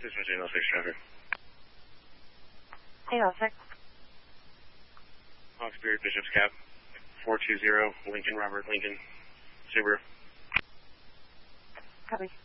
This is 806 traffic. 806. Hawkesbury, Bishop's Cap, 420, Lincoln, Robert Lincoln, Subaru. Copy.